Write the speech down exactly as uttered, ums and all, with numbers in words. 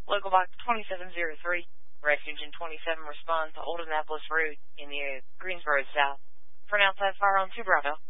Local box twenty-seven oh three. Refuge in twenty-seven responds to Old Annapolis Road in the area of Greensboro South. For an outside fire on two Bravo.